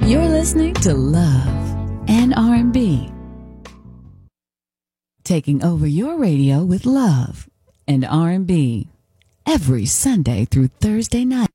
You're listening to Love and R&B. Taking over your radio with Love and R&B every Sunday through Thursday night.